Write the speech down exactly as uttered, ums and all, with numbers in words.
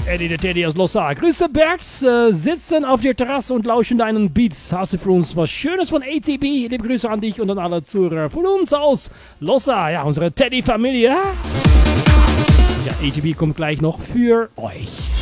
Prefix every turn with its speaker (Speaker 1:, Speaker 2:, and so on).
Speaker 1: Eddie der Teddy aus Lossa. Grüße Bergs, äh, sitzen auf der Terrasse und lauschen deinen Beats. Hast du für uns was Schönes von A T B? Liebe Grüße an dich und an alle Zuhörer von uns aus Lossa, ja, unsere Teddy-Familie. Ja, A T B kommt gleich noch für euch.